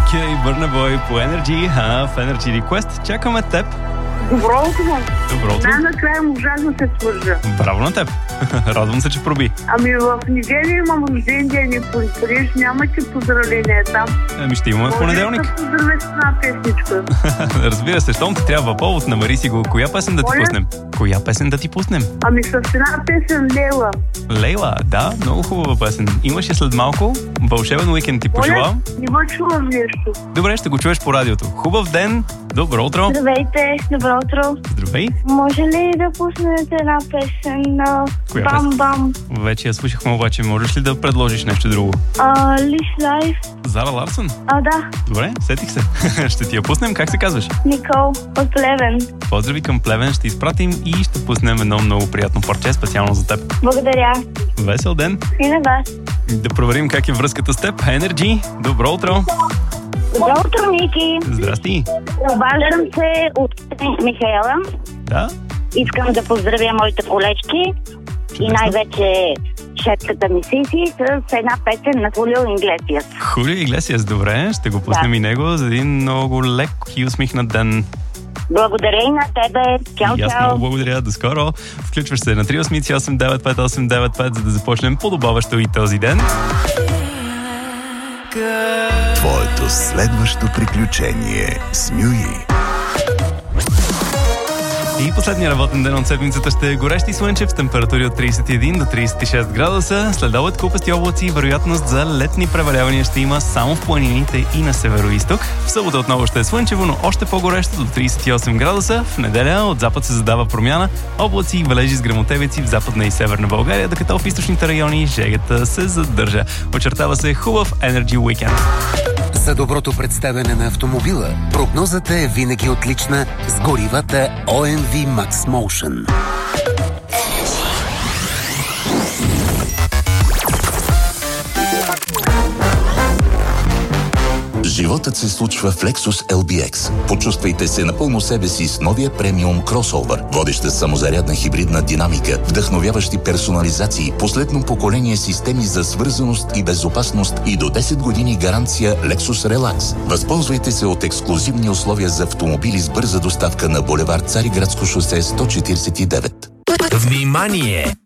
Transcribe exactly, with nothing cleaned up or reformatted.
Кей, Burna Boy по Energy, а в Energy Request чакаме теб. Добро утро. Добро утро. Най-накрая можах да се свържа. Браво на теб. Радвам се, че проби. Ами в неделя имам рожден ден и понеделя нямате поздравления там. Ами ще имаме в понеделник. Може да поздравя с една песничка. Разбира се, щом ти трябва повод, намери си го. Коя песен да ти Моля? пуснем? Коя песен да ти пуснем? Ами с една песен Лейла. Лейла, да, много хубава песен. Имаше след малко. Вълшебен уикенд ти пожелавам. Моля, не ме чувам нещо. Добре, ще го чуеш по радиото. Хубав ден. Добро утро. Здравейте, добро утро. Здравей. Може ли да пуснете една песен на Коя Бам песен? Бам? Вече я слушахме, обаче можеш ли да предложиш нещо друго? А, Лиш Лайф? Зара Ларсън? А, да. Добре, сетих се. Ще ти я пуснем. Как се казваш? Никол от Плевен. Поздрави към Плевен, ще изпратим и ще пуснем едно много приятно парче специално за теб. Благодаря. Весел ден. И на вас. Да проверим как е връзката с теб. Energy, добро утро. Добро утро, Ники. Здрасти. Обаждам се от Михаела. Да? Искам да поздравя моите колежки и най-вече шефката ми Сиси с една песен на Хулио Иглесиас. Хулио Иглесиас, добре. Ще го пуснем Да. и него за един много лек и усмихнат ден. Благодаря и на тебе. Чао, И аз чао. много благодаря. До скоро. Включваш се на три осем осем девет пет осем девет пет, за да започнем подобаващо и този ден. Твоето следващо приключение с Мюи. И последния работен ден от седмицата ще е горещ и слънчев с температури от трийсет и един до трийсет и шест градуса. След обед купести облаци и вероятност за летни превалявания ще има само в планините и на североизток. В събота отново ще е слънчево, но още по-горещо до трийсет и осем градуса. В неделя от запад се задава промяна, облаци и валежи с гръмотевици в западна и северна България, докато в източните райони жегата се задържа. Очертава се хубав Energy Weekend. За доброто представяне на автомобила, прогнозата е винаги отлична с горивата О Ем Ви Max Motion. Животът се случва в Lexus Ел Би Екс. Почувствайте се напълно себе си с новия премиум кросовър. Водеща самозарядна хибридна динамика, вдъхновяващи персонализации, последно поколение системи за свързаност и безопасност и до десет години гаранция Lexus Relax. Възползвайте се от ексклузивни условия за автомобили с бърза доставка на булевард Цариградско шосе сто четирийсет и девет. Внимание!